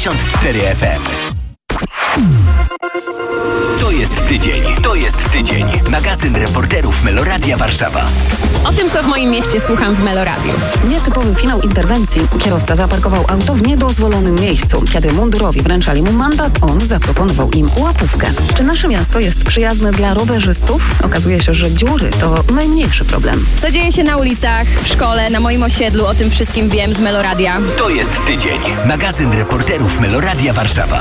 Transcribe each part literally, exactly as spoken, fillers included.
dziewięćdziesiąt cztery F M. To jest tydzień. To jest tydzień. Magazyn reporterów Meloradia Warszawa. O tym, co w moim mieście słucham w Meloradiu. Nietypowy finał interwencji. Kierowca zaparkował auto w niedozwolonym miejscu. Kiedy mundurowi wręczali mu mandat, on zaproponował im łapówkę. Czy nasze miasto jest przyjazne dla rowerzystów? Okazuje się, że dziury to najmniejszy problem. Co dzieje się na ulicach, w szkole, na moim osiedlu, o tym wszystkim wiem z Meloradia. To jest tydzień. Magazyn reporterów Meloradia Warszawa.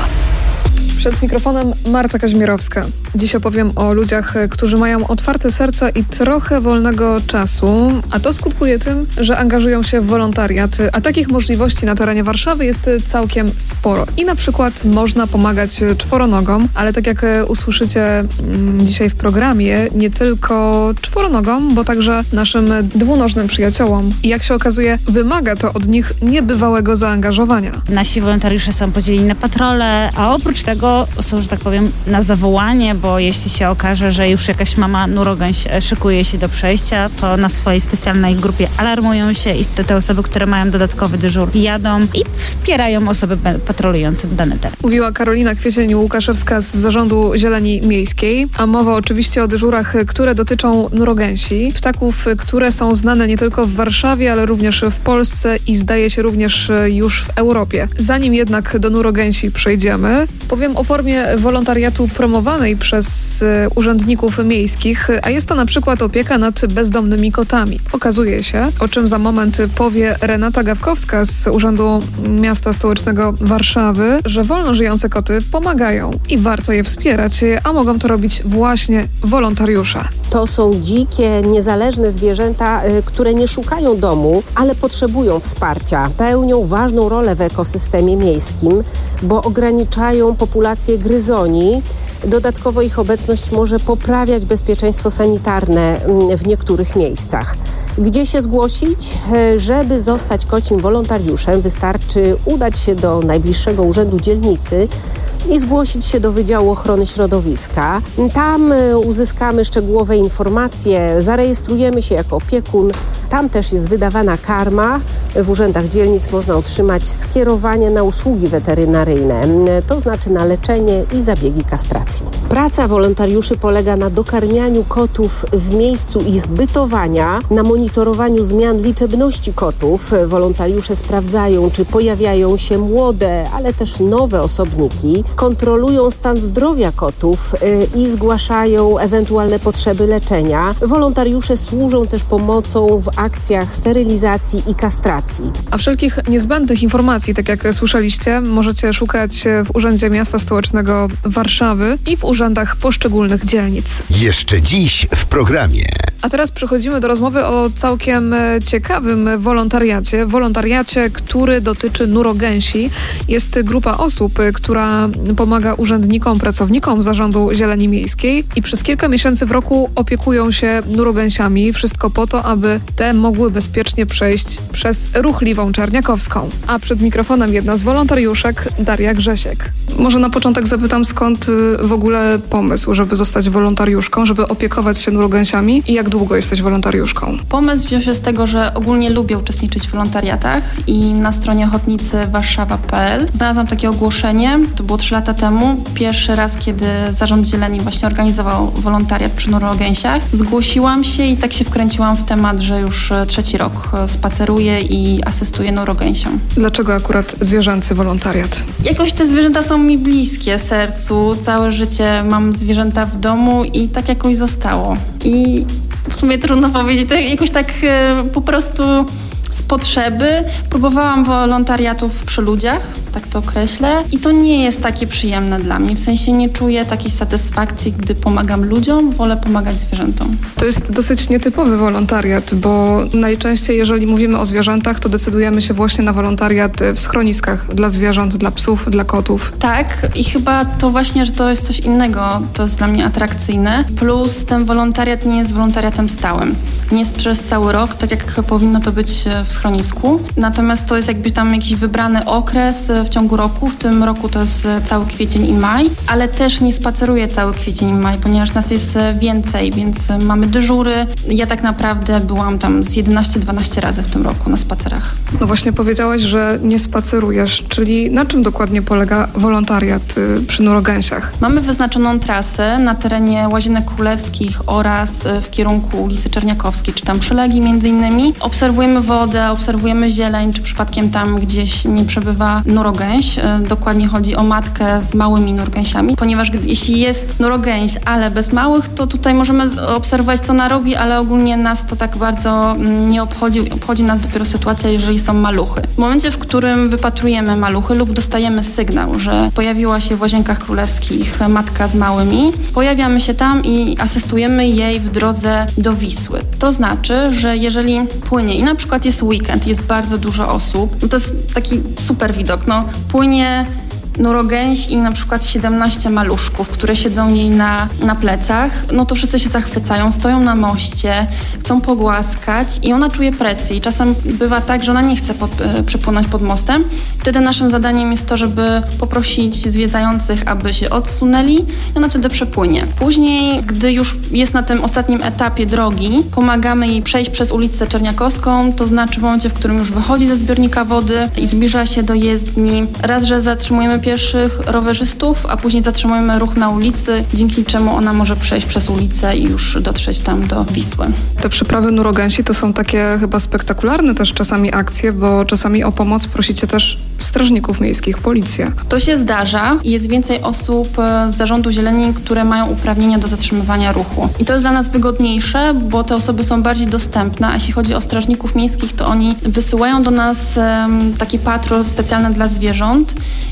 Przed mikrofonem Marta Kaźmierowska. Dziś opowiem o ludziach, którzy mają otwarte serca i trochę wolnego czasu, a to skutkuje tym, że angażują się w wolontariat, a takich możliwości na terenie Warszawy jest całkiem sporo. I na przykład można pomagać czworonogom, ale tak jak usłyszycie dzisiaj w programie, nie tylko czworonogom, bo także naszym dwunożnym przyjaciołom. I jak się okazuje, wymaga to od nich niebywałego zaangażowania. Nasi wolontariusze są podzieleni na patrole, a oprócz tego są, że tak powiem, na zawołanie, bo jeśli się okaże, że już jakaś mama nurogęś szykuje się do przejścia, to na swojej specjalnej grupie alarmują się i te, te osoby, które mają dodatkowy dyżur, jadą i wspierają osoby patrolujące dany teren. Mówiła Karolina Kwiecień-Łukaszewska z Zarządu Zieleni Miejskiej, a mowa oczywiście o dyżurach, które dotyczą nurogęsi, ptaków, które są znane nie tylko w Warszawie, ale również w Polsce i zdaje się również już w Europie. Zanim jednak do nurogęsi przejdziemy, powiem o formie wolontariatu promowanej przez urzędników miejskich, a jest to na przykład opieka nad bezdomnymi kotami. Okazuje się, o czym za moment powie Renata Gawkowska z Urzędu Miasta Stołecznego Warszawy, że wolno żyjące koty pomagają i warto je wspierać, a mogą to robić właśnie wolontariusze. To są dzikie, niezależne zwierzęta, które nie szukają domu, ale potrzebują wsparcia. Pełnią ważną rolę w ekosystemie miejskim, bo ograniczają populację gryzoni. Dodatkowo ich obecność może poprawiać bezpieczeństwo sanitarne w niektórych miejscach. Gdzie się zgłosić? Żeby zostać kocim wolontariuszem, wystarczy udać się do najbliższego urzędu dzielnicy i zgłosić się do Wydziału Ochrony Środowiska. Tam uzyskamy szczegółowe informacje, zarejestrujemy się jako opiekun. Tam też jest wydawana karma. W urzędach dzielnic można otrzymać skierowanie na usługi weterynaryjne, to znaczy na leczenie i zabiegi kastracji. Praca wolontariuszy polega na dokarmianiu kotów w miejscu ich bytowania, na monitorowaniu zmian liczebności kotów. Wolontariusze sprawdzają, czy pojawiają się młode, ale też nowe osobniki, kontrolują stan zdrowia kotów i zgłaszają ewentualne potrzeby leczenia. Wolontariusze służą też pomocą w akcjach sterylizacji i kastracji. A wszelkich niezbędnych informacji, tak jak słyszeliście, możecie szukać w Urzędzie Miasta Stołecznego Warszawy i w urzędach poszczególnych dzielnic. Jeszcze dziś w programie. A teraz przechodzimy do rozmowy o całkiem ciekawym wolontariacie. Wolontariacie, który dotyczy nurogęsi. Jest grupa osób, która pomaga urzędnikom, pracownikom Zarządu Zieleni Miejskiej i przez kilka miesięcy w roku opiekują się nurogęsiami. Wszystko po to, aby te mogły bezpiecznie przejść przez ruchliwą Czerniakowską. A przed mikrofonem jedna z wolontariuszek, Daria Grzesiek. Może na początek zapytam, skąd w ogóle pomysł, żeby zostać wolontariuszką, żeby opiekować się nurogęsiami i jak długo jesteś wolontariuszką? Pomysł wziął się z tego, że ogólnie lubię uczestniczyć w wolontariatach i na stronie ochotnicy warszawa kropka p l znalazłam takie ogłoszenie. To było trzy lata temu. Pierwszy raz, kiedy Zarząd Zieleni właśnie organizował wolontariat przy nurogęsiach. Zgłosiłam się i tak się wkręciłam w temat, że już trzeci rok spaceruję i asystuję nurogęsiom. Dlaczego akurat zwierzęcy wolontariat? Jakoś te zwierzęta są mi bliskie sercu. Całe życie mam zwierzęta w domu i tak jakoś zostało. I w sumie trudno powiedzieć, to jakoś tak e, po prostu z potrzeby. Próbowałam wolontariatów przy ludziach, tak to określę. I to nie jest takie przyjemne dla mnie. W sensie nie czuję takiej satysfakcji, gdy pomagam ludziom, wolę pomagać zwierzętom. To jest dosyć nietypowy wolontariat, bo najczęściej, jeżeli mówimy o zwierzętach, to decydujemy się właśnie na wolontariat w schroniskach dla zwierząt, dla psów, dla kotów. Tak, i chyba to właśnie, że to jest coś innego, to jest dla mnie atrakcyjne. Plus ten wolontariat nie jest wolontariatem stałym. Nie jest przez cały rok, tak jak powinno to być w schronisku. Natomiast to jest jakby tam jakiś wybrany okres w ciągu roku. W tym roku to jest cały kwiecień i maj, ale też nie spaceruję cały kwiecień i maj, ponieważ nas jest więcej, więc mamy dyżury. Ja tak naprawdę byłam tam z jedenaście dwanaście razy w tym roku na spacerach. No właśnie powiedziałaś, że nie spacerujesz, czyli na czym dokładnie polega wolontariat przy nurogęsiach? Mamy wyznaczoną trasę na terenie Łazienek Królewskich oraz w kierunku ulicy Czerniakowskiej, czy tam przy Legii między innymi. Obserwujemy wodę, obserwujemy zieleń, czy przypadkiem tam gdzieś nie przebywa nurogęś. Dokładnie chodzi o matkę z małymi nurogęsiami, ponieważ jeśli jest nurogęś, ale bez małych, to tutaj możemy obserwować, co ona robi, ale ogólnie nas to tak bardzo nie obchodzi. Obchodzi nas dopiero sytuacja, jeżeli są maluchy. W momencie, w którym wypatrujemy maluchy lub dostajemy sygnał, że pojawiła się w Łazienkach Królewskich matka z małymi, pojawiamy się tam i asystujemy jej w drodze do Wisły. To znaczy, że jeżeli płynie i na przykład jest weekend, jest bardzo dużo osób, no to jest taki super widok, no płynie nurogęś i na przykład siedemnaście maluszków, które siedzą jej na, na plecach, no to wszyscy się zachwycają, stoją na moście, chcą pogłaskać i ona czuje presję. I czasem bywa tak, że ona nie chce pod, e, przepłynąć pod mostem. Wtedy naszym zadaniem jest to, żeby poprosić zwiedzających, aby się odsunęli i ona wtedy przepłynie. Później, gdy już jest na tym ostatnim etapie drogi, pomagamy jej przejść przez ulicę Czerniakowską, to znaczy w momencie, w którym już wychodzi ze zbiornika wody i zbliża się do jezdni. Raz, że zatrzymujemy pierwszych rowerzystów, a później zatrzymujemy ruch na ulicy, dzięki czemu ona może przejść przez ulicę i już dotrzeć tam do Wisły. Te przeprawy nurogęsi to są takie chyba spektakularne też czasami akcje, bo czasami o pomoc prosicie też strażników miejskich, policję. To się zdarza i jest więcej osób z Zarządu Zieleni, które mają uprawnienia do zatrzymywania ruchu. I to jest dla nas wygodniejsze, bo te osoby są bardziej dostępne, a jeśli chodzi o strażników miejskich, to oni wysyłają do nas um, taki patrol specjalny dla zwierząt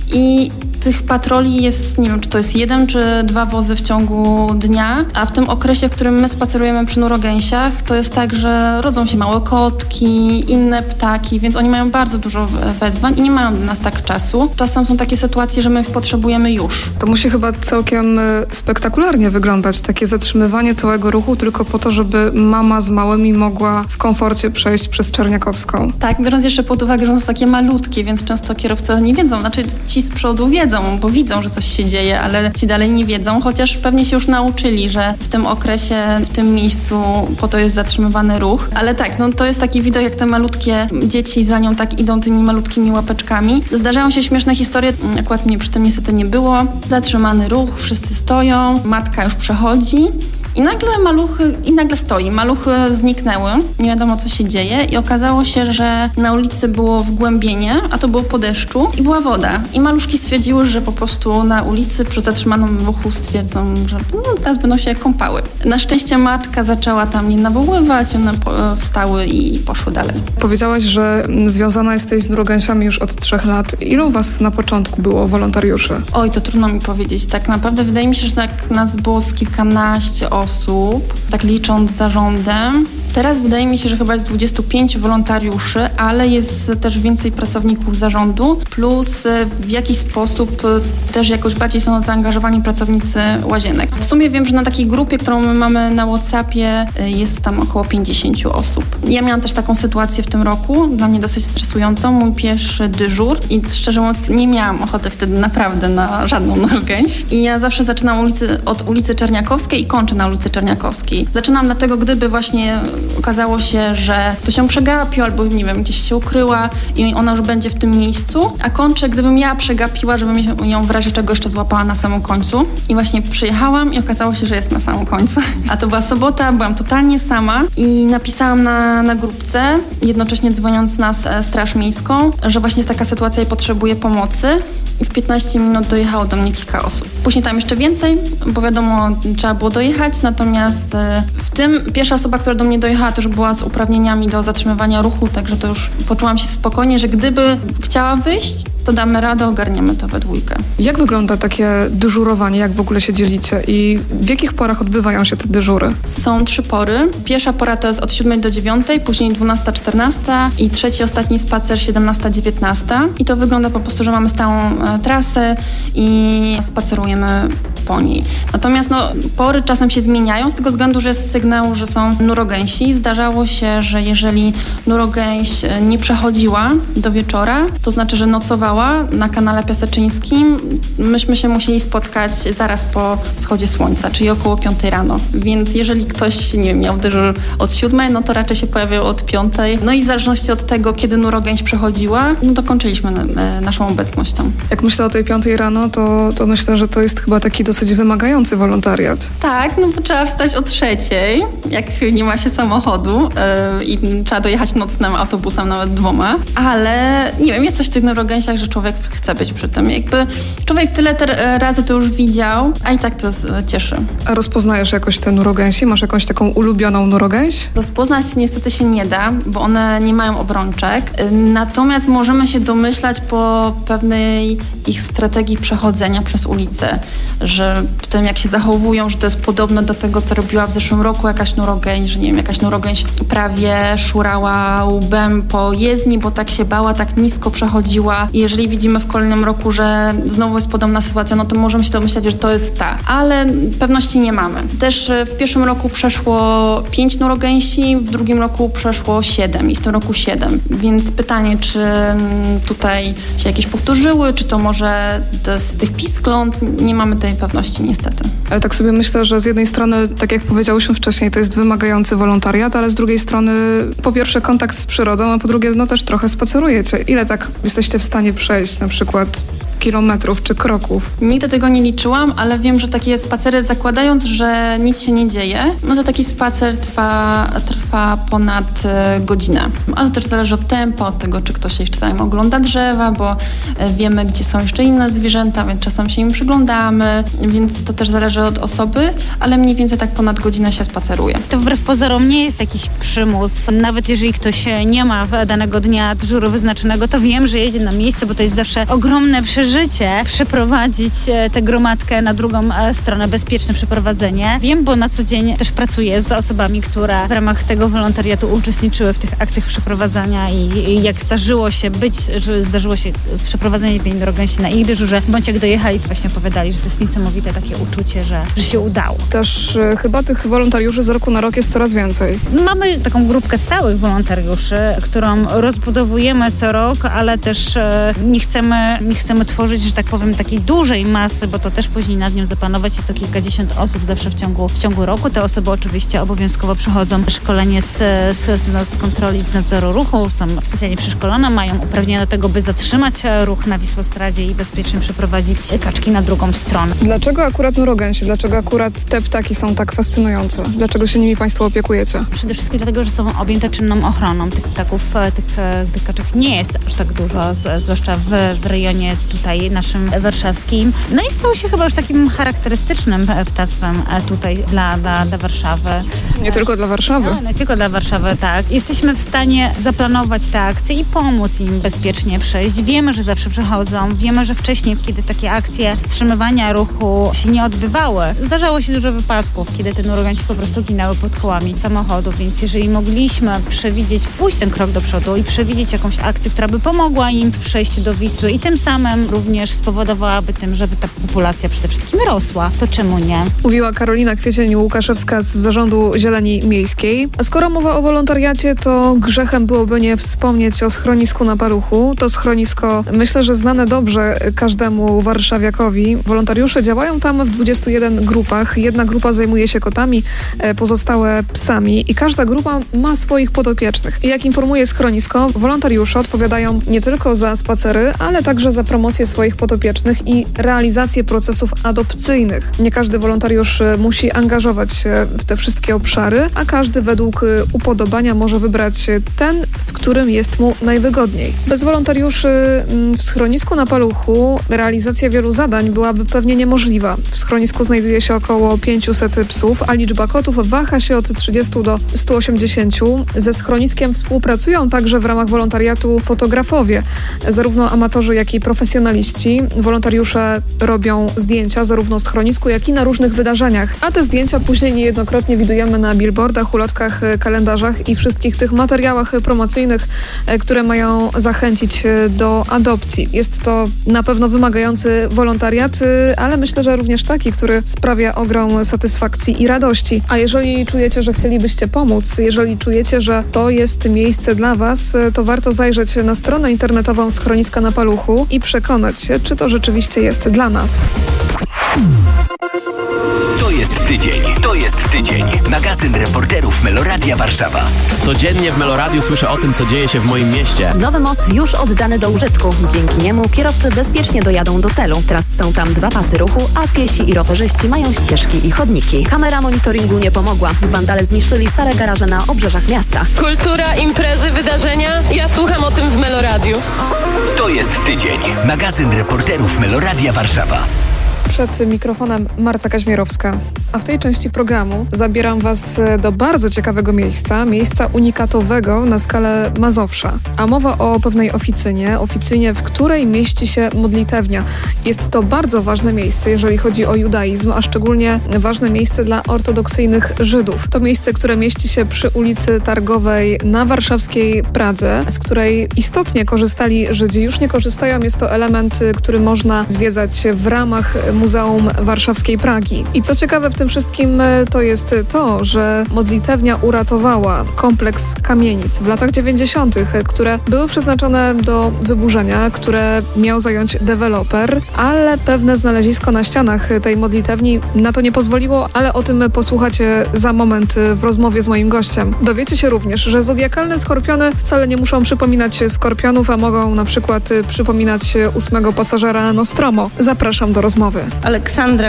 i tych patroli jest, nie wiem, czy to jest jeden, czy dwa wozy w ciągu dnia, a w tym okresie, w którym my spacerujemy przy nurogęsiach, to jest tak, że rodzą się małe kotki, inne ptaki, więc oni mają bardzo dużo wezwań i nie mają do nas tak czasu. Czasem są takie sytuacje, że my ich potrzebujemy już. To musi chyba całkiem spektakularnie wyglądać, takie zatrzymywanie całego ruchu tylko po to, żeby mama z małymi mogła w komforcie przejść przez Czerniakowską. Tak, biorąc jeszcze pod uwagę, że one są takie malutkie, więc często kierowcy nie wiedzą, znaczy ci z przodu wiedzą, bo widzą, że coś się dzieje, ale ci dalej nie wiedzą, chociaż pewnie się już nauczyli, że w tym okresie, w tym miejscu po to jest zatrzymywany ruch. Ale tak, no to jest taki widok, jak te malutkie dzieci za nią tak idą tymi malutkimi łapeczkami. Zdarzają się śmieszne historie, akurat mnie przy tym niestety nie było. Zatrzymany ruch, wszyscy stoją, matka już przechodzi. I nagle maluchy, i nagle stoi. Maluchy zniknęły, nie wiadomo co się dzieje i okazało się, że na ulicy było wgłębienie, a to było po deszczu i była woda. I maluszki stwierdziły, że po prostu na ulicy przy zatrzymanym ruchu stwierdzą, że no, teraz będą się kąpały. Na szczęście matka zaczęła tam je nawoływać, one po, wstały i poszły dalej. Powiedziałaś, że związana jesteś z nurogęsiami już od trzech lat. Ilu was na początku było wolontariuszy? Oj, to trudno mi powiedzieć. Tak naprawdę wydaje mi się, że tak nas było z kilkanaście osób. osób, tak licząc z zarządem. Teraz wydaje mi się, że chyba jest dwudziestu pięciu wolontariuszy, ale jest też więcej pracowników zarządu, plus w jakiś sposób też jakoś bardziej są zaangażowani pracownicy Łazienek. W sumie wiem, że na takiej grupie, którą my mamy na WhatsAppie, jest tam około pięćdziesięciu osób. Ja miałam też taką sytuację w tym roku, dla mnie dosyć stresującą, mój pierwszy dyżur i szczerze mówiąc nie miałam ochoty wtedy naprawdę na żadną nurogęś. I ja zawsze zaczynam ulicy, od ulicy Czerniakowskiej i kończę na ulicy Czerniakowskiej. Zaczynam dlatego, gdyby właśnie okazało się, że to się przegapił albo nie wiem, gdzieś się ukryła i ona już będzie w tym miejscu, a kończę, gdybym ja przegapiła, żebym ją w razie czego jeszcze złapała na samym końcu. I właśnie przyjechałam i okazało się, że jest na samym końcu. A to była sobota, byłam totalnie sama i napisałam na, na grupce, jednocześnie dzwoniąc na Straż Miejską, że właśnie jest taka sytuacja i potrzebuję pomocy. I w piętnaście minut dojechało do mnie kilka osób. Później tam jeszcze więcej, bo wiadomo, trzeba było dojechać, natomiast w tym pierwsza osoba, która do mnie dojechała, to już była z uprawnieniami do zatrzymywania ruchu, także to już poczułam się spokojnie, że gdyby chciała wyjść, to damy radę, ogarniemy to we dwójkę. Jak wygląda takie dyżurowanie? Jak w ogóle się dzielicie? I w jakich porach odbywają się te dyżury? Są trzy pory. Pierwsza pora to jest od siódmej do dziewiątej, później dwunasta czternasta i trzeci, ostatni spacer siedemnasta dziewiętnasta. I to wygląda po prostu, że mamy stałą e, trasę i spacerujemy po niej. Natomiast no, pory czasem się zmieniają z tego względu, że jest sygnał, że są nurogęsi. Zdarzało się, że jeżeli nurogęś nie przechodziła do wieczora, to znaczy, że nocowała na kanale Piaseczyńskim. Myśmy się musieli spotkać zaraz po wschodzie słońca, czyli około piątej rano. Więc jeżeli ktoś, nie wiem, miał dyżur od siódmej, no to raczej się pojawiał od piątej. No i w zależności od tego, kiedy nurogęś przechodziła, no to kończyliśmy e, naszą obecnością. Jak myślę o tej piątej rano, to, to myślę, że to jest chyba taki dosyć wymagający wolontariat. Tak, no bo trzeba wstać o trzeciej, jak nie ma się samochodu yy, i trzeba dojechać nocnym autobusem, nawet dwoma. Ale nie wiem, jest coś w tych nurogęsiach, że człowiek chce być przy tym. Jakby człowiek tyle te razy to już widział, a i tak to cieszy. A rozpoznajesz jakoś te nurogęsi? Masz jakąś taką ulubioną nurogęś? Rozpoznać niestety się nie da, bo one nie mają obrączek. Natomiast możemy się domyślać po pewnej ich strategii przechodzenia przez ulicę, że po tym jak się zachowują, że to jest podobne do tego, co robiła w zeszłym roku jakaś nurogęś, że nie wiem, jakaś nurogęś prawie szurała łbem po jezdni, bo tak się bała, tak nisko przechodziła. I jeżeli widzimy w kolejnym roku, że znowu jest podobna sytuacja, no to możemy się domyślać, że to jest ta. Ale pewności nie mamy. Też w pierwszym roku przeszło pięć nurogęsi, w drugim roku przeszło siedem i w tym roku siedem. Więc pytanie, czy tutaj się jakieś powtórzyły, czy to może to z tych piskląt, nie mamy tej pewności niestety. Ale tak sobie myślę, że z jednej strony, tak jak powiedziałyśmy wcześniej, to jest wymagający wolontariat, ale z drugiej strony po pierwsze kontakt z przyrodą, a po drugie no też trochę spacerujecie. Ile tak jesteście w stanie przejść na przykład kilometrów czy kroków? Nigdy tego nie liczyłam, ale wiem, że takie spacery, zakładając, że nic się nie dzieje, no to taki spacer trwa, trwa ponad godzinę. Ale to też zależy od tempa, od tego, czy ktoś jeszcze tam ogląda drzewa, bo wiemy, gdzie są jeszcze inne zwierzęta, więc czasem się im przyglądamy, więc to też zależy od osoby, ale mniej więcej tak ponad godzinę się spaceruje. To wbrew pozorom nie jest jakiś przymus. Nawet jeżeli ktoś nie ma danego dnia dyżuru wyznaczonego, to wiem, że jedzie na miejsce, bo to jest zawsze ogromne przeżycie przeprowadzić tę gromadkę na drugą stronę, bezpieczne przeprowadzenie. Wiem, bo na co dzień też pracuję z osobami, które w ramach tego wolontariatu uczestniczyły w tych akcjach przeprowadzania i, i jak zdarzyło się być, że zdarzyło się przeprowadzenie tej nurogęsi na ich dyżurze, bądź jak dojechali, to właśnie opowiadali, że to jest niesamowite takie uczucie, że, że się udało. Też e, chyba tych wolontariuszy z roku na rok jest coraz więcej. Mamy taką grupkę stałych wolontariuszy, którą rozbudowujemy co rok, ale też e, nie chcemy, nie chcemy tworzyć, że tak powiem, takiej dużej masy, bo to też później nad nią zapanować. Jest to kilkadziesiąt osób zawsze w ciągu, w ciągu roku. Te osoby oczywiście obowiązkowo przechodzą szkolenie z, z, z kontroli, z nadzoru ruchu, są specjalnie przeszkolone, mają uprawnienia do tego, by zatrzymać ruch na Wisłostradzie i bezpiecznie przeprowadzić kaczki na drugą stronę. Dlaczego akurat nurogęsi? Dlaczego akurat te ptaki są tak fascynujące? Dlaczego się nimi Państwo opiekujecie? Przede wszystkim dlatego, że są objęte czynną ochroną. Tych ptaków, tych, tych kaczek nie jest aż tak dużo, z, zwłaszcza w, w rejonie tutaj naszym warszawskim. No i stało się chyba już takim charakterystycznym ptactwem tutaj dla, dla, dla Warszawy. Nie tylko dla Warszawy. No, nie tylko dla Warszawy, tak. Jesteśmy w stanie zaplanować te akcje i pomóc im bezpiecznie przejść. Wiemy, że zawsze przechodzą. Wiemy, że wcześniej, kiedy takie akcje wstrzymywania ruchu się nie odbywały, zdarzało się dużo wypadków, kiedy te nurogęsi po prostu ginęły pod kołami samochodów, więc jeżeli mogliśmy przewidzieć, pójść ten krok do przodu i przewidzieć jakąś akcję, która by pomogła im w przejściu do Wisły i tym samym również spowodowałaby tym, żeby ta populacja przede wszystkim rosła, to czemu nie? Mówiła Karolina Kwiecień-Łukaszewska z Zarządu Zieleni Miejskiej. A skoro mowa o wolontariacie, to grzechem byłoby nie wspomnieć o schronisku na Paluchu. To schronisko, myślę, że znane dobrze każdemu warszawiakowi. Wolontariusze działają tam w dwudziestu jeden grupach. Jedna grupa zajmuje się kotami, pozostałe psami i każda grupa ma swoich podopiecznych. I jak informuje schronisko, wolontariusze odpowiadają nie tylko za spacery, ale także za promocję swoich podopiecznych i realizację procesów adopcyjnych. Nie każdy wolontariusz musi angażować się w te wszystkie obszary, a każdy według upodobania może wybrać ten, w którym jest mu najwygodniej. Bez wolontariuszy w schronisku na Paluchu realizacja wielu zadań byłaby pewnie niemożliwa. W schronisku znajduje się około pięćset psów, a liczba kotów waha się od trzydziestu do stu osiemdziesięciu. Ze schroniskiem współpracują także w ramach wolontariatu fotografowie, zarówno amatorzy, jak i profesjonaliści. żurnaliści, wolontariusze robią zdjęcia zarówno w schronisku, jak i na różnych wydarzeniach. A te zdjęcia później niejednokrotnie widujemy na billboardach, ulotkach, kalendarzach i wszystkich tych materiałach promocyjnych, które mają zachęcić do adopcji. Jest to na pewno wymagający wolontariat, ale myślę, że również taki, który sprawia ogrom satysfakcji i radości. A jeżeli czujecie, że chcielibyście pomóc, jeżeli czujecie, że to jest miejsce dla Was, to warto zajrzeć na stronę internetową Schroniska na Paluchu i przekonać się, czy to rzeczywiście jest dla nas. To jest tydzień. To jest tydzień. Magazyn reporterów Meloradia Warszawa. Codziennie w Meloradiu słyszę o tym, co dzieje się w moim mieście. Nowy most już oddany do użytku. Dzięki niemu kierowcy bezpiecznie dojadą do celu. Teraz są tam dwa pasy ruchu, a piesi i rowerzyści mają ścieżki i chodniki. Kamera monitoringu nie pomogła. Wandale zniszczyli stare garaże na obrzeżach miasta. Kultura, imprezy, wydarzenia. Ja słucham o tym w Meloradiu. To jest tydzień. Magazyn reporterów Meloradia Warszawa. Przed mikrofonem Marta Kaźmierowska, a w tej części programu zabieram Was do bardzo ciekawego miejsca, miejsca unikatowego na skalę Mazowsza. A mowa o pewnej oficynie, oficynie, w której mieści się modlitewnia. Jest to bardzo ważne miejsce, jeżeli chodzi o judaizm, a szczególnie ważne miejsce dla ortodoksyjnych Żydów. To miejsce, które mieści się przy ulicy Targowej na warszawskiej Pradze, z której istotnie korzystali Żydzi. Już nie korzystają, jest to element, który można zwiedzać w ramach Muzeum Warszawskiej Pragi. I co ciekawe w tym wszystkim, to jest to, że modlitewnia uratowała kompleks kamienic w latach dziewięćdziesiątych, które były przeznaczone do wyburzenia, które miał zająć deweloper, ale pewne znalezisko na ścianach tej modlitewni na to nie pozwoliło, ale o tym posłuchacie za moment w rozmowie z moim gościem. Dowiecie się również, że zodiakalne skorpiony wcale nie muszą przypominać skorpionów, a mogą na przykład przypominać ósmego pasażera Nostromo. Zapraszam do rozmowy. Aleksandra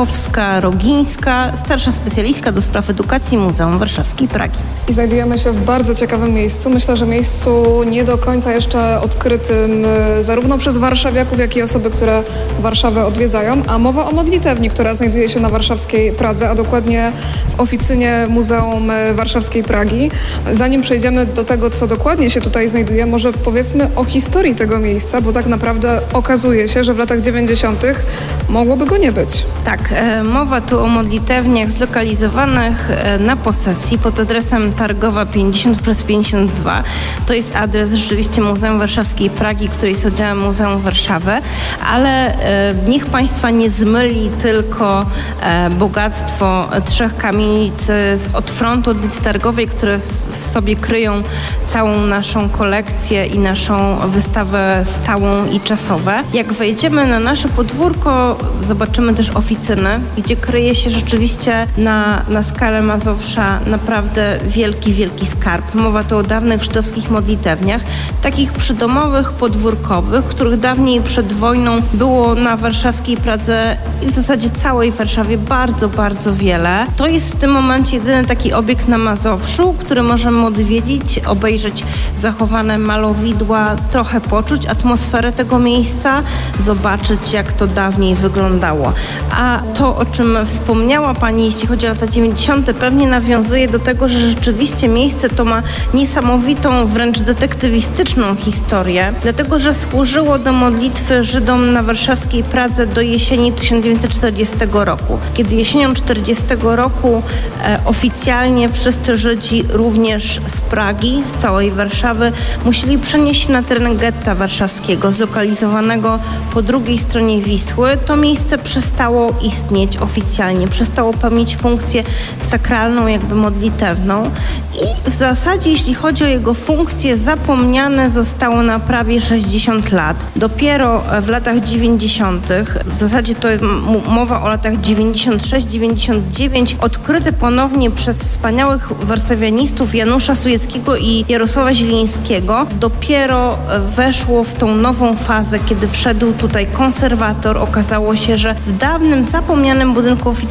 Karkowska-Rogińska, starsza specjalistka do spraw edukacji Muzeum Warszawskiej Pragi. I znajdujemy się w bardzo ciekawym miejscu. Myślę, że miejscu nie do końca jeszcze odkrytym zarówno przez warszawiaków, jak i osoby, które Warszawę odwiedzają. A mowa o modlitewni, która znajduje się na Warszawskiej Pradze, a dokładnie w oficynie Muzeum Warszawskiej Pragi. Zanim przejdziemy do tego, co dokładnie się tutaj znajduje, może powiedzmy o historii tego miejsca, bo tak naprawdę okazuje się, że w latach dziewięćdziesiątych mogłoby go nie być. Tak, e, mowa tu o modlitewniach zlokalizowanych e, na posesji pod adresem Targowa pięćdziesiąt przez pięćdziesiąt dwa. To jest adres rzeczywiście Muzeum Warszawskiej Pragi, który jest oddziałem Muzeum Warszawy, ale e, niech Państwa nie zmyli tylko e, bogactwo trzech kamienic z, od frontu ulicy Targowej, które w, w sobie kryją całą naszą kolekcję i naszą wystawę stałą i czasową. Jak wejdziemy na nasze podwórko, zobaczymy też oficyny, gdzie kryje się rzeczywiście na, na skalę Mazowsza naprawdę wielki, wielki skarb. Mowa tu o dawnych żydowskich modlitewniach, takich przydomowych, podwórkowych, których dawniej przed wojną było na warszawskiej Pradze i w zasadzie całej Warszawie bardzo, bardzo wiele. To jest w tym momencie jedyny taki obiekt na Mazowszu, który możemy odwiedzić, obejrzeć zachowane malowidła, trochę poczuć atmosferę tego miejsca, zobaczyć, jak to dawniej wyglądało. A to, o czym wspomniała Pani, jeśli chodzi o lata dziewięćdziesiąte, pewnie nawiązuje do tego, że rzeczywiście miejsce to ma niesamowitą, wręcz detektywistyczną historię, dlatego, że służyło do modlitwy Żydom na warszawskiej Pradze do jesieni tysiąc dziewięćset czterdziestego roku. Kiedy jesienią czterdziestego roku e, oficjalnie wszyscy Żydzi, również z Pragi, z całej Warszawy, musieli przenieść się na teren getta warszawskiego, zlokalizowanego po drugiej stronie Wisły. To miejsce przestało istnieć oficjalnie, przestało pełnić funkcję sakralną, jakby modlitewną i w zasadzie, jeśli chodzi o jego funkcję, zapomniane zostało na prawie sześćdziesiąt lat. Dopiero w latach dziewięćdziesiątych, w zasadzie to mowa o latach dziewięćdziesiąt sześć dziewięćdziesiąt dziewięć, odkryte ponownie przez wspaniałych warszawianistów Janusza Sujeckiego i Jarosława Zielińskiego, dopiero weszło w tą nową fazę, kiedy wszedł tutaj konserwator. Okazało się, że w dawnym, zapomnianym budynku oficyny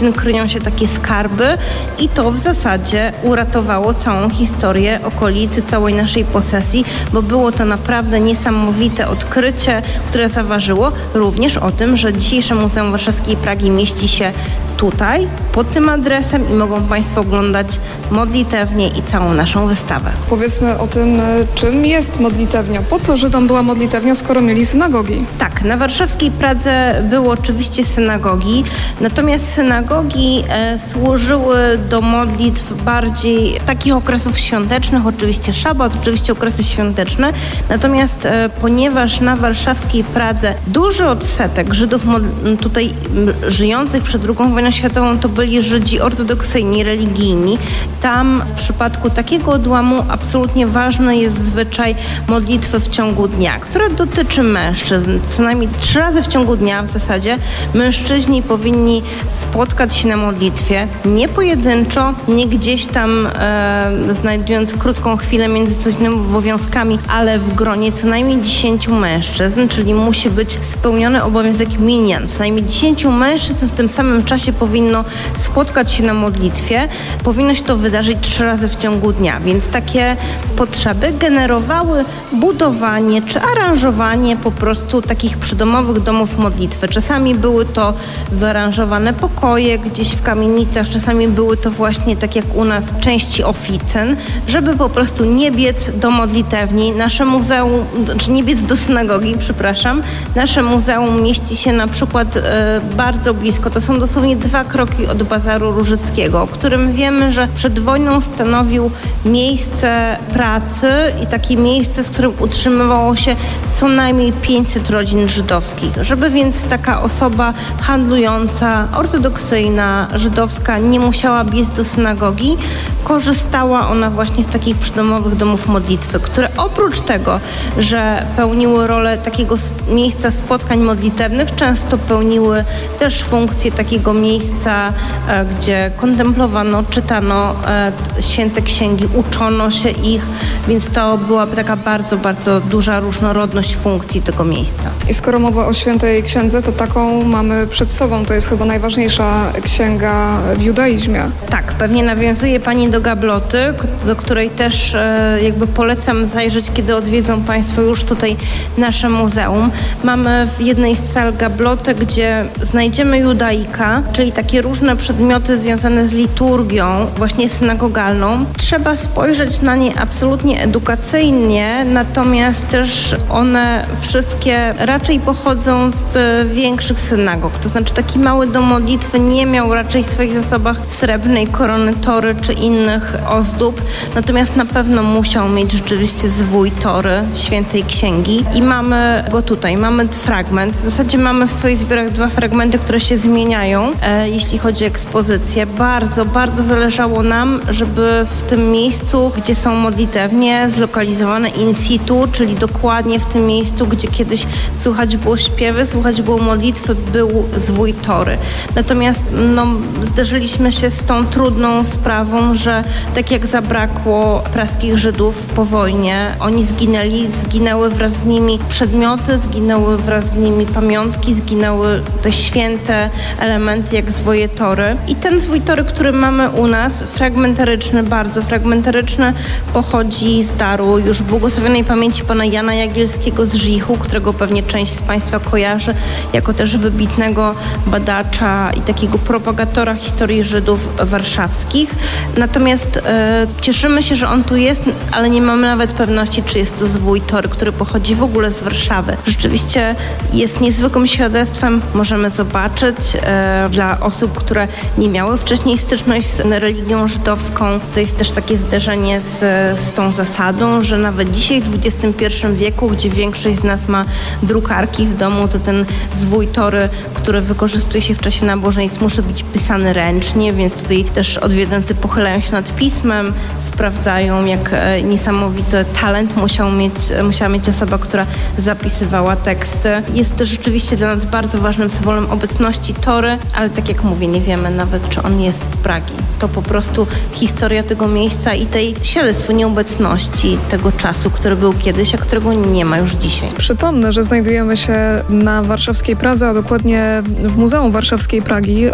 rodzin kryją się takie skarby i to w zasadzie uratowało całą historię okolicy, całej naszej posesji, bo było to naprawdę niesamowite odkrycie, które zaważyło również o tym, że dzisiejsze Muzeum Warszawskiej Pragi mieści się tutaj, pod tym adresem i mogą Państwo oglądać modlitewnię i całą naszą wystawę. Powiedzmy o tym, czym jest modlitewnia. Po co Żydom była modlitewnia, skoro mieli synagogi? Tak, na warszawskiej Pradze były oczywiście synagogi, natomiast synagogi e, służyły do modlitw bardziej takich okresów świątecznych, oczywiście szabat, oczywiście okresy świąteczne, natomiast e, ponieważ na warszawskiej Pradze duży odsetek Żydów tutaj żyjących przed drugą wojną światową to byli Żydzi ortodoksyjni, religijni. Tam w przypadku takiego odłamu absolutnie ważny jest zwyczaj modlitwy w ciągu dnia, która dotyczy mężczyzn. Co najmniej trzy razy w ciągu dnia w zasadzie mężczyźni powinni spotkać się na modlitwie, nie pojedynczo, nie gdzieś tam e, znajdując krótką chwilę między codziennymi obowiązkami, ale w gronie co najmniej dziesięciu mężczyzn, czyli musi być spełniony obowiązek minyan. Co najmniej dziesięciu mężczyzn w tym samym czasie powinno spotkać się na modlitwie. Powinno się to wydarzyć trzy razy w ciągu dnia, więc takie potrzeby generowały budowanie czy aranżowanie po prostu takich przydomowych domów modlitwy. Czasami były to wyaranżowane pokoje gdzieś w kamienicach, czasami były to właśnie, tak jak u nas, części oficyn, żeby po prostu nie biec do modlitewni. Nasze muzeum, czy nie biec do synagogi, przepraszam. Nasze muzeum mieści się na przykład e, bardzo blisko, to są dosłownie dwa kroki od Bazaru Różyckiego, o którym wiemy, że przed wojną stanowił miejsce pracy i takie miejsce, z którym utrzymywało się co najmniej pięćset rodzin żydowskich. Żeby więc taka osoba handlująca, ortodoksyjna, żydowska nie musiała biec do synagogi, korzystała ona właśnie z takich przydomowych domów modlitwy, które oprócz tego, że pełniły rolę takiego miejsca spotkań modlitewnych, często pełniły też funkcję takiego miejsca, gdzie kontemplowano, czytano święte księgi, uczono się ich, więc to byłaby taka bardzo, bardzo duża różnorodność funkcji tego miejsca. I skoro mowa o świętej księdze, to taką mamy przed sobą. To jest chyba najważniejsza księga w judaizmie. Tak, pewnie nawiązuje Pani do gabloty, do której też e, jakby polecam zajrzeć, kiedy odwiedzą Państwo już tutaj nasze muzeum. Mamy w jednej z sal gablotę, gdzie znajdziemy judaika, czyli takie różne przedmioty związane z liturgią, właśnie synagogalną. Trzeba spojrzeć na nie absolutnie edukacyjnie, natomiast też one wszystkie raczej pochodzą z większych synagog. To znaczy taki mały dom modlitwy nie miał raczej w swoich zasobach srebrnej korony tory czy innych ozdób, natomiast na pewno musiał mieć rzeczywiście zwój tory świętej księgi i mamy go tutaj. Mamy fragment. W zasadzie mamy w swoich zbiorach dwa fragmenty, które się zmieniają, e, jeśli chodzi o ekspozycję. Bardzo, bardzo zależało nam, żeby w tym miejscu, gdzie są modlitewnie, zlokalizowane in situ, czyli dokładnie w tym miejscu, gdzie kiedyś słychać było śpiewy, słychać było modlitwy, był zwój tory. Natomiast no, zderzyliśmy się z tą trudną sprawą, że tak jak zabrakło praskich Żydów po wojnie, oni zginęli, zginęły wraz z nimi przedmioty, zginęły wraz z nimi pamiątki, zginęły te święte elementy jak zwoje tory. I ten zwój tory, który mamy u nas, fragmentaryczny, bardzo fragmentaryczny, pochodzi z daru już błogosławionej pamięci pana Jana Jagielskiego z Żichu, którego pewnie część z Państwa kojarzy jako też wybitnego badacza i takiego propagatora historii Żydów warszawskich. Natomiast e, cieszymy się, że on tu jest, ale nie mamy nawet pewności, czy jest to zwój tory, który pochodzi w ogóle z Warszawy. Rzeczywiście jest niezwykłym świadectwem, możemy zobaczyć e, dla osób, które nie miały wcześniej styczność z religią żydowską. To jest też takie zderzenie z, z tą zasadą, że nawet dzisiaj w dwudziestym pierwszym wieku, gdzie większość z nas ma drukarki w domu, to ten zwój tory, który wykorzystuje się w czasie nabożeństw, musi być pisany ręcznie, więc tutaj też odwiedzający pochylają się nad pismem, sprawdzają, jak niesamowity talent musiał mieć, musiała mieć osoba, która zapisywała teksty. Jest też rzeczywiście dla nas bardzo ważnym symbolem obecności tory, ale tak jak mówię, nie wiemy nawet, czy on jest z Pragi. To po prostu historia tego miejsca i tej świadectwo nieobecności tego czasu, który był kiedyś, a którego nie ma już dzisiaj. Przypomnę, że znajdujemy się na warszawskiej Pradze, a dokładnie w Muzeum Warszawskiej Pragi.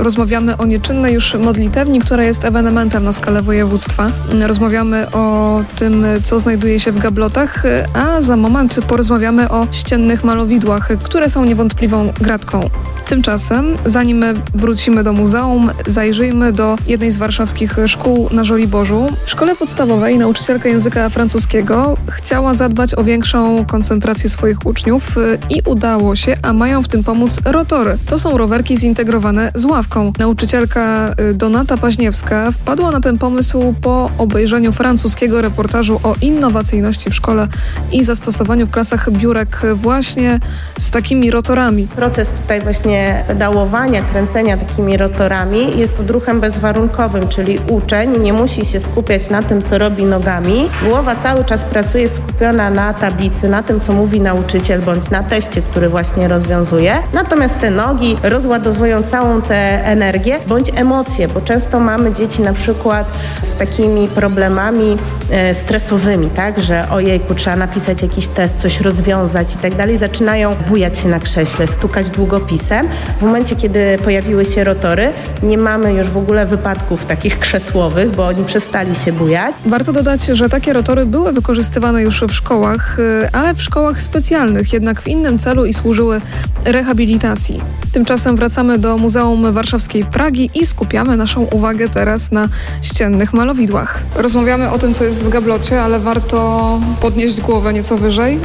Rozmawiamy o nieczynnej już modlitewni, która jest ewenementem na skalę województwa. Rozmawiamy o tym, co znajduje się w gablotach, a za moment porozmawiamy o ściennych malowidłach, które są niewątpliwą gratką. Tymczasem, zanim wrócimy do muzeum, zajrzyjmy do jednej z warszawskich szkół na Żoliborzu. W szkole podstawowej nauczycielka języka francuskiego chciała zadbać o większą koncentrację swoich uczniów i udało się, a mają w tym pomóc rotory. To są rowerki zintegrowane z ławką. Nauczycielka Donata Paźniewska wpadła na ten pomysł po obejrzeniu francuskiego reportażu o innowacyjności w szkole i zastosowaniu w klasach biurek właśnie z takimi rotorami. Proces tutaj właśnie pedałowania, kręcenia takimi rotorami jest odruchem bezwarunkowym, czyli uczeń nie musi się skupiać na tym, co robi nogami. Głowa cały czas pracuje skupiona na tablicy, na tym, co mówi nauczyciel, bądź na teście, który właśnie rozwiązuje. Natomiast te nogi rozładowują całą tę energię, bądź emocje, bo często mamy dzieci na przykład z takimi problemami e, stresowymi, tak, że ojejku, trzeba napisać jakiś test, coś rozwiązać i tak dalej. Zaczynają bujać się na krześle, stukać długopisem. W momencie, kiedy pojawiły się rotory, nie mamy już w ogóle wypadków takich krzesłowych, bo oni przestali się bujać. Warto dodać, że takie rotory były wykorzystywane już w szkołach, ale w szkołach specjalnych, jednak w innym celu i służyły rehabilitacji. Tymczasem wracamy do Muzeum Warszawskiej Pragi i skupiamy naszą uwagę teraz na ściennych malowidłach. Rozmawiamy o tym, co jest w gablocie, ale warto podnieść głowę nieco wyżej,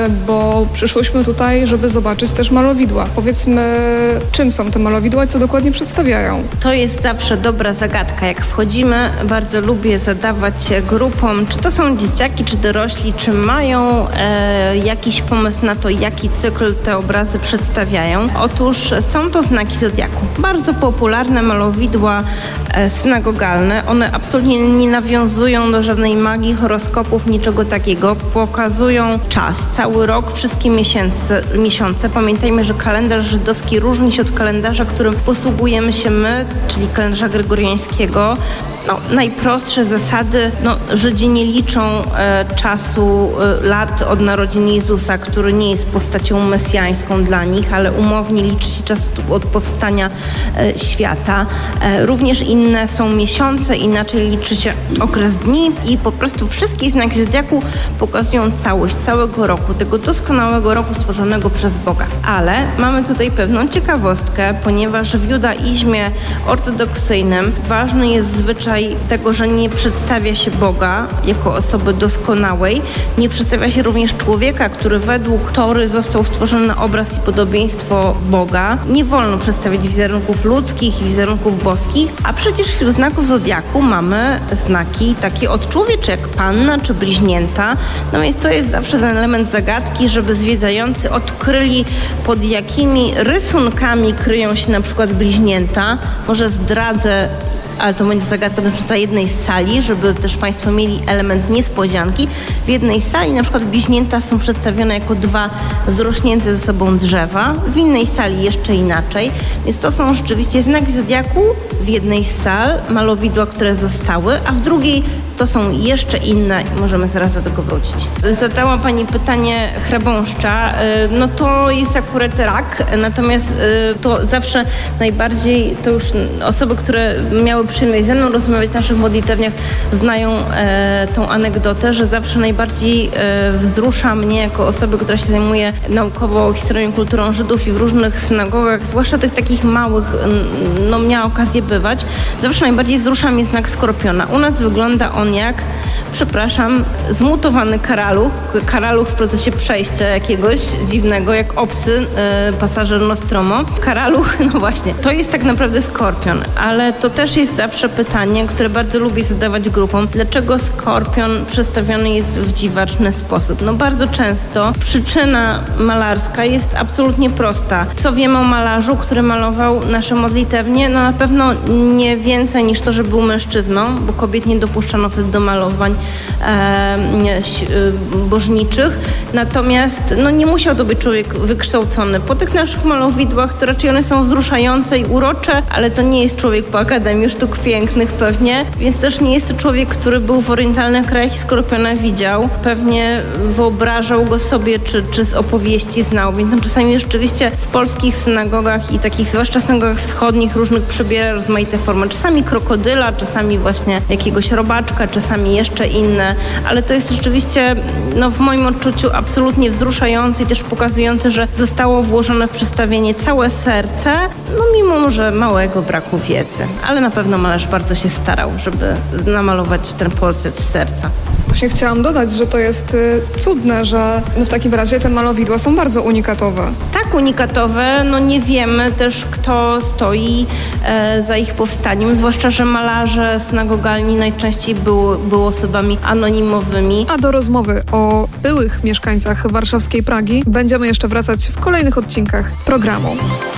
bo przyszłyśmy tutaj, żeby zobaczyć też malowidła. Powiedzmy, czym są te malowidła i co dokładnie przedstawiają? To jest zawsze dobra zagadka. Jak wchodzimy, bardzo lubię zadawać grupom, czy to są dzieciaki, czy dorośli, czy mają e, jakiś pomysł na to, jaki cykl te obrazy przedstawiają. Otóż są to znaki zodiaku. Bardzo popularne malowidła e, synagogalne. One absolutnie nie nawiązują do żadnej magii, horoskopów, niczego takiego. Pokazują czas, cały rok, wszystkie miesiące. miesiące. Pamiętajmy, że kalendarz żydowski różni się od kalendarza, którym posługujemy się my, czyli kalendarza gregoriańskiego. No, najprostsze zasady, no, Żydzi nie liczą e, czasu, e, lat od narodzin Jezusa, który nie jest postacią mesjańską dla nich, ale umownie liczy się czas od powstania e, świata. E, również inne są miesiące, inaczej liczy się okres dni i po prostu wszystkie znaki zodiaku pokazują całość całego roku, tego doskonałego roku stworzonego przez Boga. Ale mamy tutaj pewną ciekawostkę, ponieważ w judaizmie ortodoksyjnym ważny jest zwyczaj tego, że nie przedstawia się Boga jako osoby doskonałej, nie przedstawia się również człowieka, który według Tory został stworzony na obraz i podobieństwo Boga. Nie wolno przedstawiać wizerunków ludzkich i wizerunków boskich, a przecież wśród znaków zodiaku mamy znaki takie odczłowiecze, jak panna czy bliźnięta. No więc to jest zawsze ten element zagadki, żeby zwiedzający odkryli, pod jakimi rysunkami kryją się na przykład bliźnięta. Może zdradzę, ale to będzie zagadka dotycząca jednej z sali, żeby też Państwo mieli element niespodzianki. W jednej sali na przykład bliźnięta są przedstawione jako dwa zrośnięte ze sobą drzewa, w innej sali jeszcze inaczej. Więc to są rzeczywiście znaki zodiaku w jednej z sal, malowidła, które zostały, a w drugiej to są jeszcze inne i możemy zaraz do tego wrócić. Zadała Pani pytanie chrabąszcza. No to jest akurat rak, natomiast to zawsze najbardziej, to już osoby, które miały przyjemność ze mną rozmawiać w naszych modlitewniach, znają e, tą anegdotę, że zawsze najbardziej e, wzrusza mnie jako osoby, która się zajmuje naukowo historią i kulturą Żydów i w różnych synagogach, zwłaszcza tych takich małych, no miała okazję bywać, zawsze najbardziej wzrusza mnie znak skorpiona. U nas wygląda on jak, przepraszam, zmutowany karaluch, karaluch w procesie przejścia jakiegoś dziwnego, jak obcy e, pasażer Nostromo. Karaluch, no właśnie, to jest tak naprawdę skorpion, ale to też jest zawsze pytanie, które bardzo lubię zadawać grupom. Dlaczego skorpion przedstawiony jest w dziwaczny sposób? No bardzo często przyczyna malarska jest absolutnie prosta. Co wiemy o malarzu, który malował nasze modlitewnie? No na pewno nie więcej niż to, że był mężczyzną, bo kobiet nie dopuszczano wtedy do malowań e, bożniczych. Natomiast no nie musiał to być człowiek wykształcony. Po tych naszych malowidłach to raczej one są wzruszające i urocze, ale to nie jest człowiek po akademii, już sztuk pięknych pewnie, więc też nie jest to człowiek, który był w orientalnych krajach i Skorpiona widział. Pewnie wyobrażał go sobie, czy, czy z opowieści znał, więc on czasami rzeczywiście w polskich synagogach i takich, zwłaszcza synagogach wschodnich, różnych przybiera rozmaite formy. Czasami krokodyla, czasami właśnie jakiegoś robaczka, czasami jeszcze inne, ale to jest rzeczywiście, no w moim odczuciu absolutnie wzruszające i też pokazujące, że zostało włożone w przedstawienie całe serce, no mimo że małego braku wiedzy, ale na pewno malarz bardzo się starał, żeby namalować ten portret z serca. Właśnie chciałam dodać, że to jest y, cudne, że no w takim razie te malowidła są bardzo unikatowe. Tak, unikatowe. No nie wiemy też, kto stoi e, za ich powstaniem, zwłaszcza, że malarze synagogalni najczęściej były, były osobami anonimowymi. A do rozmowy o byłych mieszkańcach warszawskiej Pragi będziemy jeszcze wracać w kolejnych odcinkach programu.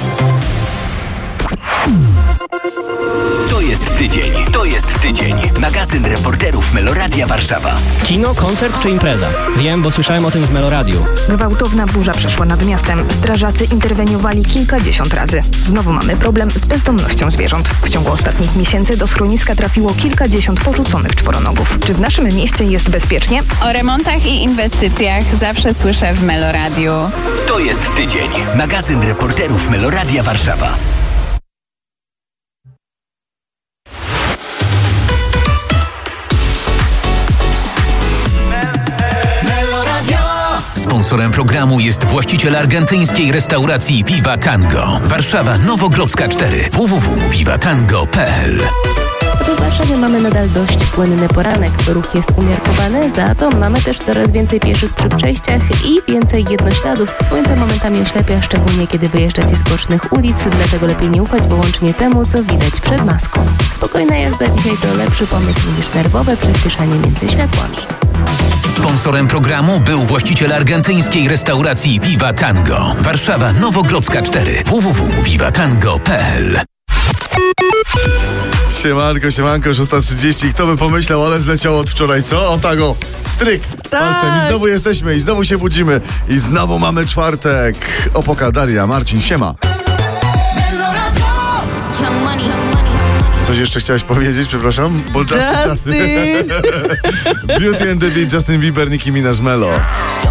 To jest tydzień, to jest tydzień. Magazyn reporterów Meloradia Warszawa. Kino, koncert czy impreza? Wiem, bo słyszałem o tym w Meloradiu. Gwałtowna burza przeszła nad miastem. Strażacy interweniowali kilkadziesiąt razy. Znowu mamy problem z bezdomnością zwierząt. W ciągu ostatnich miesięcy do schroniska trafiło kilkadziesiąt porzuconych czworonogów. Czy w naszym mieście jest bezpiecznie? O remontach i inwestycjach zawsze słyszę w Meloradiu. To jest tydzień. Magazyn reporterów Meloradia Warszawa. Sponsorem programu jest właściciel argentyńskiej restauracji Viva Tango. Warszawa Nowogrodzka cztery. w w w kropka viva tango kropka p l. W Warszawie mamy nadal dość płynny poranek. Ruch jest umiarkowany, za to mamy też coraz więcej pieszych przy przejściach i więcej jednośladów. Słońce momentami oślepia, szczególnie kiedy wyjeżdżacie z bocznych ulic, dlatego lepiej nie ufać wyłącznie temu, co widać przed maską. Spokojna jazda dzisiaj to lepszy pomysł niż nerwowe przyspieszanie między światłami. Sponsorem programu był właściciel argentyńskiej restauracji Viva Tango. Warszawa Nowogrodzka cztery. w w w kropka viva tango kropka p l. Siemanko, siemanko, szósta trzydzieści. Kto by pomyślał, ale zleciało od wczoraj, co? O tak o, stryk palcem i znowu jesteśmy, i znowu się budzimy, i znowu mamy czwartek. Opoka, Daria, Marcin, siema. Coś jeszcze chciałeś powiedzieć, przepraszam? Bo Justin, Justin. Justin. Beauty and the Beat, Justin Bieber, Nicki Minaj, Melo.